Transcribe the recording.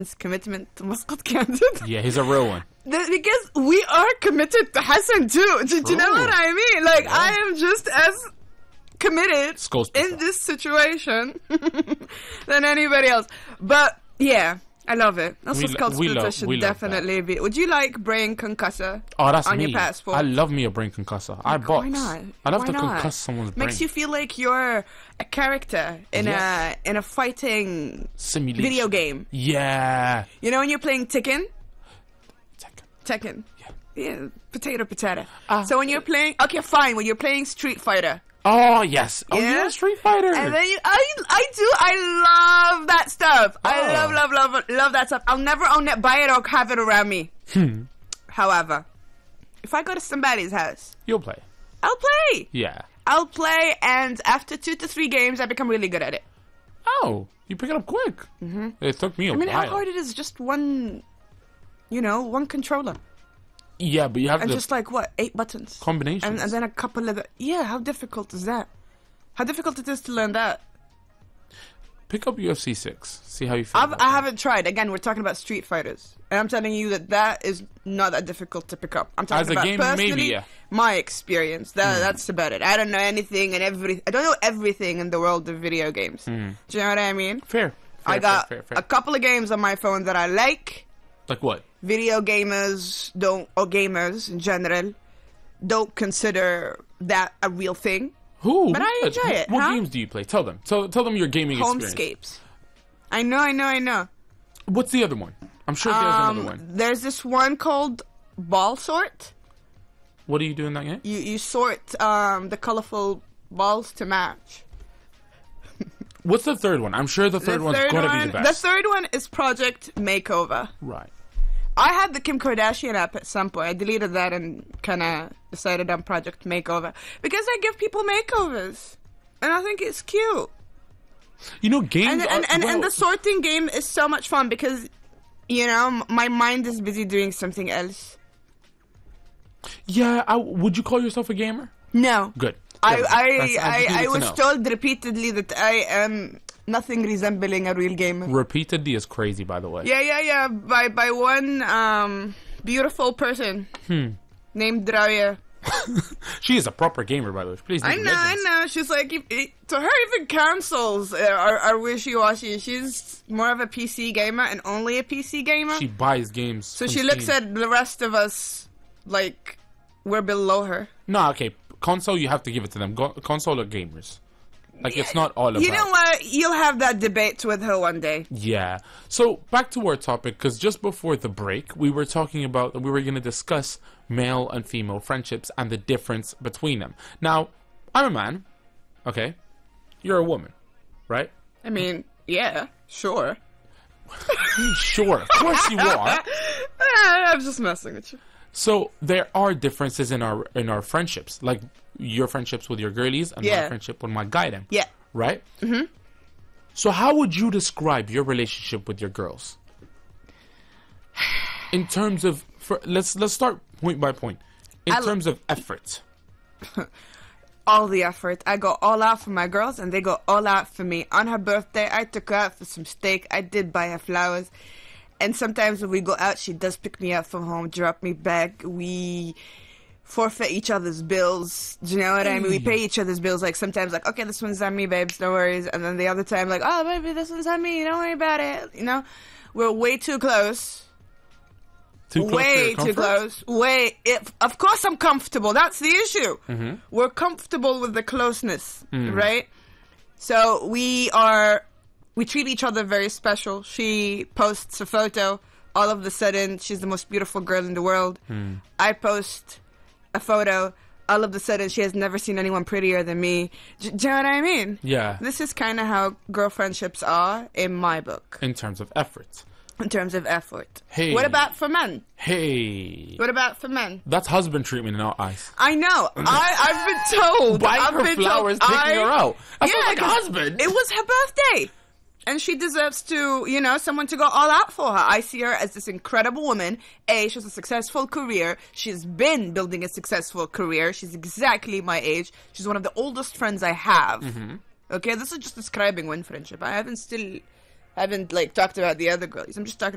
commitment to Muscat Candid. Yeah, he's a real one. Because we are committed to Hassan too. Do you know what I mean? Like, I am just as committed in this situation than anybody else. But yeah, I love it. Also, Skull Splitter should definitely be. Would you like brain concussor on your passport? I love me a brain concussor. I box. Why not? I love to concuss someone's brain. Makes you feel like you're a character in a fighting simulation video game. Yeah. You know when you're playing Tekken? Tekken. Yeah. Potato. So when you're playing, okay, fine. When you're playing Street Fighter. Oh yes. Oh yeah, Street Fighter. And then I love that stuff. I love that stuff. I'll never own it, buy it, or have it around me. However, if I go to somebody's house, you'll play. I'll play. Yeah. I'll play, and after 2 to 3 games, I become really good at it. Oh, you pick it up quick. Mm-hmm. It took me a while. How hard it is? Just one controller. Yeah, but you have just like, what, 8 buttons? Combinations. And then a couple of... how difficult is that? How difficult it is to learn that? Pick up UFC 6. See how you feel. I haven't tried. Again, we're talking about Street Fighters. And I'm telling you that is not that difficult to pick up. I'm talking about personally, my experience. That's about it. I don't know anything and everything. I don't know everything in the world of video games. Do you know what I mean? Fair. I got a couple of games on my phone that I like. Like what? Video gamers or gamers in general, don't consider that a real thing. Who? But I enjoy it. What games do you play? Tell them. Tell them your gaming experience. Homescapes. I know. What's the other one? I'm sure there's another one. There's this one called Ball Sort. What do you do in that game? You sort the colorful balls to match. What's the third one? I'm sure the third one's going to be the best. The third one is Project Makeover. Right. I had the Kim Kardashian app at some point. I deleted that and kind of decided on Project Makeover. Because I give people makeovers. And I think it's cute. You know, games and the sorting game is so much fun because, my mind is busy doing something else. Yeah, would you call yourself a gamer? No. Good. I was told repeatedly that I am nothing resembling a real gamer. Repeatedly is crazy, by the way. Yeah. By one beautiful person named Draya. She is a proper gamer, by the way. Please. I know. She's like, to her, even consoles are wishy-washy. She's more of a PC gamer and only a PC gamer. She buys games. So she looks at the rest of us like we're below her. No, okay. Console, you have to give it to them. Console are gamers. Like, it's not all about... You know what? You'll have that debate with her one day. Yeah. So, back to our topic, because just before the break, we were talking about... We were going to discuss male and female friendships and the difference between them. Now, I'm a man. Okay? You're a woman. Right? I mean, yeah. Sure. Sure. Of course you are. I'm just messing with you. So there are differences in our friendships, like your friendships with your girlies and my friendship with my guy. Yeah. Right? Mm-hmm. So how would you describe your relationship with your girls? In terms of, let's start point by point. In terms of effort. All the effort. I go all out for my girls and they go all out for me. On her birthday, I took her out for some steak. I did buy her flowers. And sometimes when we go out, she does pick me up from home, drop me back. We forfeit each other's bills. Do you know what I mean? We pay each other's bills. Like, sometimes, like, okay, this one's on me, babes, no worries. And then the other time, like, oh, baby, this one's on me, don't worry about it. We're way too close. Way too close. Of course I'm comfortable. That's the issue. Mm-hmm. We're comfortable with the closeness, right? So we treat each other very special. She posts a photo. All of a sudden, she's the most beautiful girl in the world. I post a photo. All of a sudden, she has never seen anyone prettier than me. Do you know what I mean? Yeah. This is kind of how girl friendships are in my book. In terms of effort. Hey. What about for men? Hey. What about for men? That's husband treatment in our eyes. I know. I've been told. Buying her flowers, taking her out. That's not like a husband. It was her birthday. And she deserves to, someone to go all out for her. I see her as this incredible woman. She has a successful career. She's been building a successful career. She's exactly my age. She's one of the oldest friends I have. Mm-hmm. Okay, this is just describing one friendship. I haven't talked about the other girlies. I'm just talking